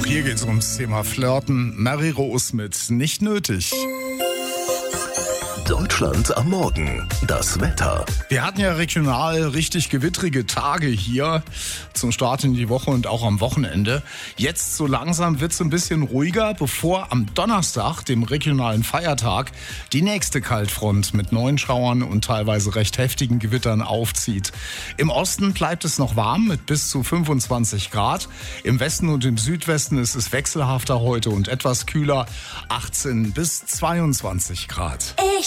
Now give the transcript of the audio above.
hier geht es ums Thema Flirten. Mary Rose mit Nicht nötig. Deutschland am Morgen. Das Wetter. Wir hatten ja regional richtig gewittrige Tage hier zum Start in die Woche und auch am Wochenende. Jetzt so langsam wird es ein bisschen ruhiger, bevor am Donnerstag, dem regionalen Feiertag, die nächste Kaltfront mit neuen Schauern und teilweise recht heftigen Gewittern aufzieht. Im Osten bleibt es noch warm mit bis zu 25 Grad. Im Westen und im Südwesten ist es wechselhafter heute und etwas kühler, 18 bis 22 Grad.